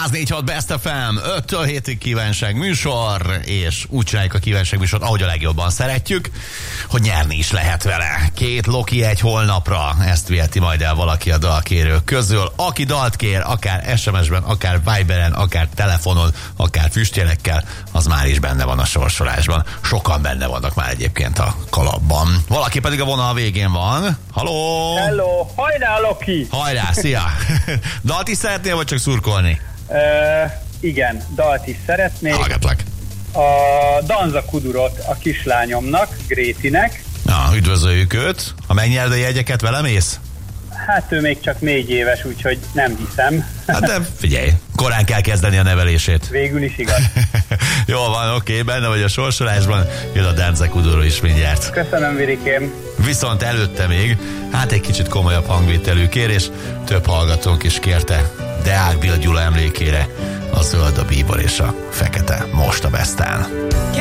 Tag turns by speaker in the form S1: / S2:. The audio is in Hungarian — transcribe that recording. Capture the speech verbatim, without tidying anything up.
S1: száz négy hat Best ef em, öttől hétig kívánság műsor, és úgy csináljuk a kívánság műsort, ahogy a legjobban szeretjük, hogy nyerni is lehet vele. Két Loki egy holnapra, ezt viheti majd el valaki a dalkérők közül. Aki dalt kér, akár es em es-ben, akár Viberen, akár telefonon, akár füstjelekkel, az már is benne van a sorsolásban. Sokan benne vannak már egyébként a kalapban. Valaki pedig a vonal végén van. Halló!
S2: Hello! Hajrá, Loki!
S1: Hajrá, szia! Dalt is szeretnél, vagy csak szurkolni?
S2: Uh, igen, dalt is szeretnék.
S1: Hallgatlak.
S2: A Danza Kudurot a kislányomnak, Grétinek.
S1: Na, üdvözöljük őt. Ha megnyerd a jegyeket, vele mész?
S2: Hát ő még csak négy éves, úgyhogy nem hiszem.
S1: Hát de figyelj, korán kell kezdeni a nevelését.
S2: Végül is igaz.
S1: Jól van, oké, benne vagy a sorsolásban, jön a Danza Kuduro is mindjárt.
S2: Köszönöm, Virikém.
S1: Viszont előtte még, hát egy kicsit komolyabb hangvételű kérés, több hallgatónk is kérte Deák Bill Gyula emlékére a zöld, a bíbor és a fekete most a Bestán.